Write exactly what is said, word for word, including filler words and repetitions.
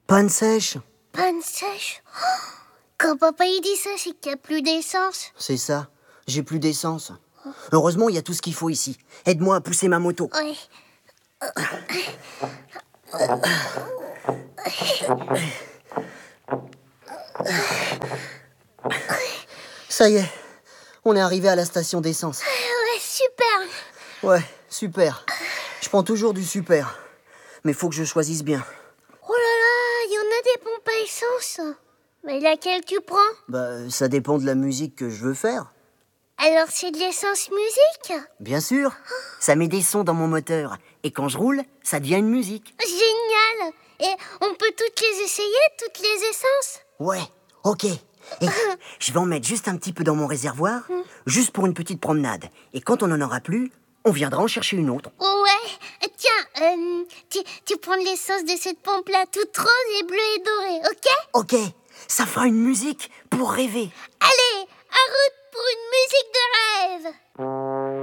Panne sèche. Panne sèche? Oh, quand papa il dit ça, c'est qu'il n'y a plus d'essence. C'est ça, j'ai plus d'essence. Heureusement, il y a tout ce qu'il faut ici. Aide-moi à pousser ma moto. Ouais. Ça y est, on est arrivé à la station d'essence. Ouais, super. Ouais, super. Je prends toujours du super. Mais faut que je choisisse bien. Oh là là, il y en a des pompes à essence. Mais laquelle tu prends? Bah, ça dépend de la musique que je veux faire. Alors c'est de l'essence musique? Bien sûr, ça met des sons dans mon moteur. Et quand je roule, ça devient une musique. Génial. Et on peut toutes les essayer, toutes les essences? Ouais, ok. Et je vais en mettre juste un petit peu dans mon réservoir, juste pour une petite promenade. Et quand on n'en aura plus, on viendra en chercher une autre. Ouais. Tiens, euh, tu, tu prends de l'essence de cette pompe-là, toute rose et bleue et dorée, ok? Ok, ça fera une musique pour rêver. Allez,